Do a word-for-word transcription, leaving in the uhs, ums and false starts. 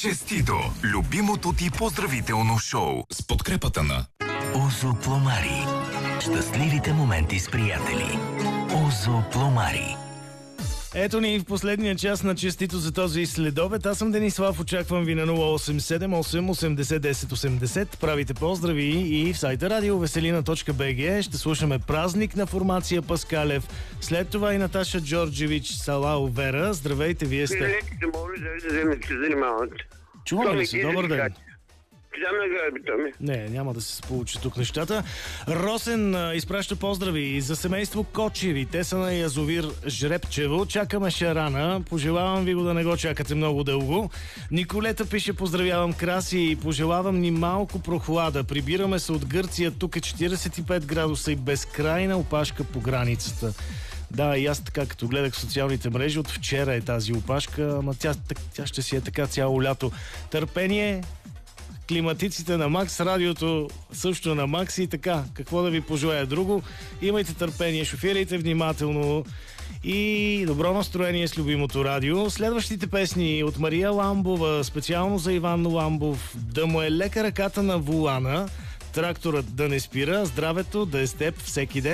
Честито! Любимото ти поздравително шоу с подкрепата на Озо Пломари. Щастливите моменти с приятели. Озо Пломари. Ето ни в последния час на Честито за този следобед. Аз съм Денислав, очаквам ви на нула осем седем осем осемдесет десет осемдесет. Правите поздрави и в сайта радио веселина точка би джи. Ще слушаме Празник на формация Паскалев. След това и Наташа Джорджевич Салао Вера. Здравейте, вие сте. Леките моли да не се занимават. Чуваме ли се? Добър ден. Кидам на гърби, Томи. Не, няма да се получи тук нещата. Росен а, изпраща поздрави за семейство Кочеви. Те са на язовир Жребчево. Чакаме шарана. Пожелавам ви го да не го чакате много дълго. Николета пише: поздравявам Краси и пожелавам ни малко прохлада. Прибираме се от Гърция. Тук е четиридесет и пет градуса и безкрайна опашка по границата. Да, и аз така, като гледах в социалните мрежи, от вчера е тази опашка, ама тя, тя ще си е така цяло лято. Търпение, климатиците на Макс, радиото също на Макс и така. Какво да ви пожелая друго? Имайте търпение, шофирайте внимателно и добро настроение с любимото радио. Следващите песни от Мария Ламбова, специално за Иван Ламбов. Да му е лека ръката на волана, тракторът да не спира, здравето да е с теб всеки ден.